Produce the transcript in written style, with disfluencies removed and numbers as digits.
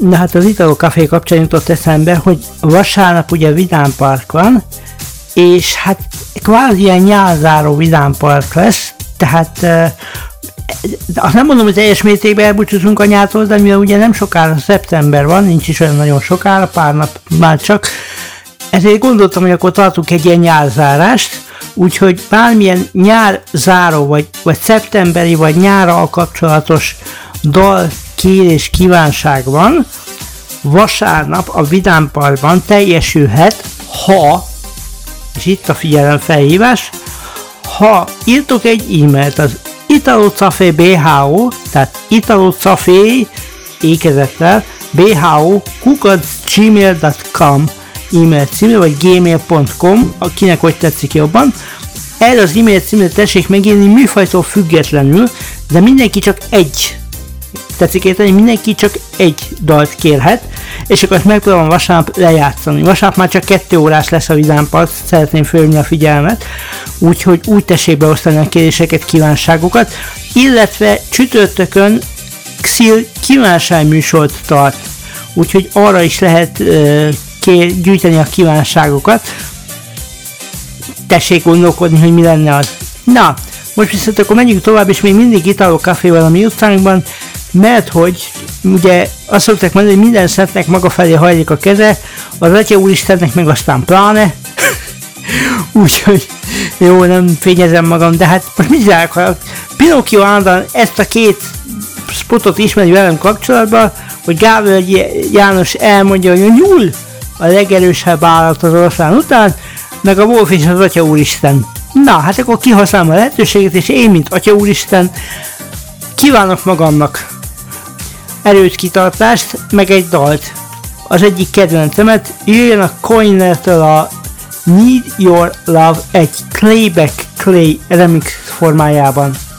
Na hát az Italo Café kapcsán jutott eszembe, hogy vasárnap ugye vidámpark van, és hát kvázi ilyen nyárzáró vidámpark lesz, tehát azt nem mondom, hogy teljes mértékben elbúcsúzunk a nyártól, de mivel ugye nem sokára szeptember van, nincs is olyan nagyon sokára, pár nap már csak, ezért gondoltam, hogy akkor tartunk egy ilyen nyárzárást, úgyhogy bármilyen nyárzáró, vagy szeptemberi, vagy nyárral kapcsolatos dal, kérés, kívánság van, vasárnap a vidámparkban teljesülhet, ha, és itt a figyelem felhívás, ha írtok egy e-mailt az italocafé.bho, tehát italocafé ékezettel bho@gmail.com e-mail címre, vagy gmail.com, akinek hogy tetszik jobban. Erre az e-mail címre tessék megírni műfajtól függetlenül, de mindenki csak egy, tetszik érteni, mindenki csak egy dalt kérhet, és akkor ezt megpróbálom vasárnap lejátszani. Vasárnap már csak 2 órás lesz a vidámpark, szeretném fölhívni a figyelmet, úgyhogy úgy tessék beosztani a kéréseket, kívánságokat, illetve csütörtökön Xil kívánságműsort tart, úgyhogy arra is lehet gyűjteni a kívánságokat. Tessék gondolkodni, hogy mi lenne az. Na, most viszont akkor menjünk tovább, és még mindig Italo Caféval a mi utcánkban, mert hogy ugye azt szokták mondani, hogy minden szentnek maga felé hajlik a keze, az Atya Úristennek meg aztán pláne, úgyhogy jó, nem fényezem magam, de hát most mit csinálok, ha Pinocchio állandóan ezt a 2 spotot ismeri velem kapcsolatban, hogy Gábor János elmondja, hogy a nyúl a legerősebb állat az oroszlán után, meg a Wolf és az Atya Úristen. Na, hát akkor kihasználom a lehetőséget, és én, mint Atya Úristen, kívánok magamnak erőt, kitartást, meg egy dalt. Az egyik kedvencemet, jöjjön a Coiner-től a Need Your Love egy Clayback Clay remix formájában.